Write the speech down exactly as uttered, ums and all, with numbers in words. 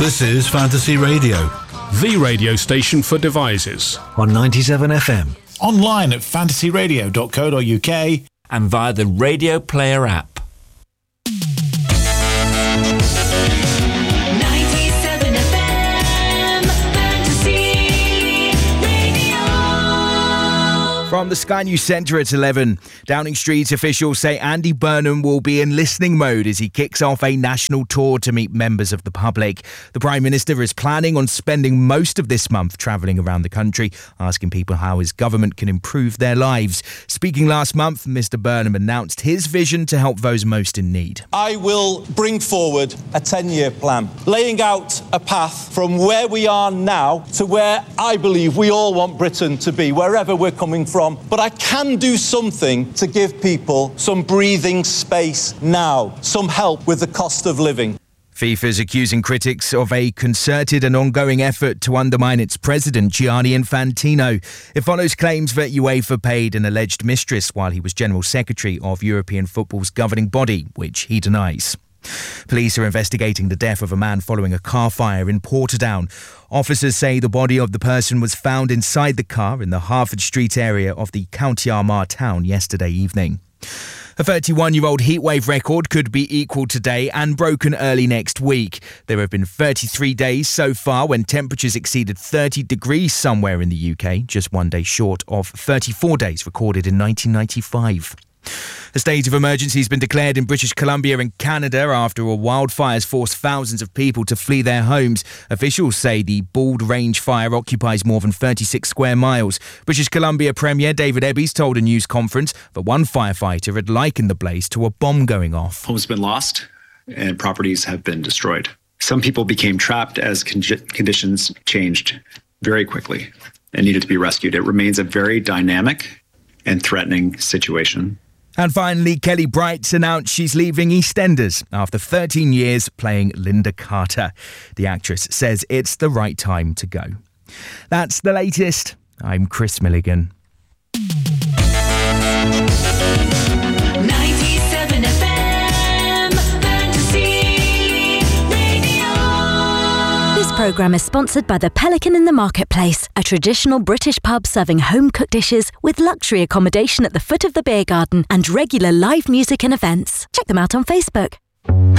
This is Fantasy Radio, the radio station for devices. On ninety-seven F M. Online at fantasy radio dot co dot uk and via the Radio Player app. From the Sky News Centre at eleven, Downing Street officials say Andy Burnham will be in listening mode as he kicks off a national tour to meet members of the public. The Prime Minister is planning on spending most of this month travelling around the country, asking people how his government can improve their lives. Speaking last month, Mr Burnham announced his vision to help those most in need. I will bring forward a ten-year plan, laying out a path from where we are now to where I believe we all want Britain to be, wherever we're coming from. But I can do something to give people some breathing space now, some help with the cost of living. FIFA's accusing critics of a concerted and ongoing effort to undermine its president, Gianni Infantino. It follows claims that UEFA paid an alleged mistress while he was General Secretary of European football's governing body, which he denies. Police are investigating the death of a man following a car fire in Portadown. Officers say the body of the person was found inside the car in the Harford Street area of the County Armagh town yesterday evening. A thirty-one-year-old heatwave record could be equalled today and broken early next week. There have been thirty-three days so far when temperatures exceeded thirty degrees somewhere in the U K, just one day short of thirty-four days recorded in nineteen ninety-five. A state of emergency has been declared in British Columbia and Canada after a wildfires forced thousands of people to flee their homes. Officials say the Bald Range fire occupies more than thirty-six square miles. British Columbia Premier David Ebbies told a news conference that one firefighter had likened the blaze to a bomb going off. Homes have been lost and properties have been destroyed. Some people became trapped as con- conditions changed very quickly and needed to be rescued. It remains a very dynamic and threatening situation. And finally, Kelly Bright's announced she's leaving EastEnders after thirteen years playing Linda Carter. The actress says it's the right time to go. That's the latest. I'm Chris Milligan. ninety-seven F M, Fantasy Radio. This programme is sponsored by the Pelican in the Marketplace, a traditional British pub serving home-cooked dishes with luxury accommodation at the foot of the beer garden and regular live music and events. Check them out on Facebook.